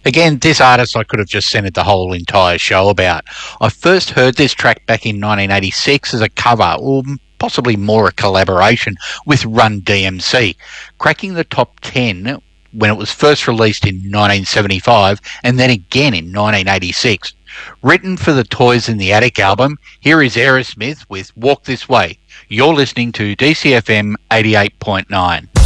Again, this artist I could have just centered the whole entire show about. I first heard this track back in 1986 as a cover, or possibly more a collaboration, with Run DMC, cracking the top 10 when it was first released in 1975 and then again in 1986. Written for the Toys in the Attic album, here is Aerosmith with Walk This Way. You're listening to DCFM 88.9.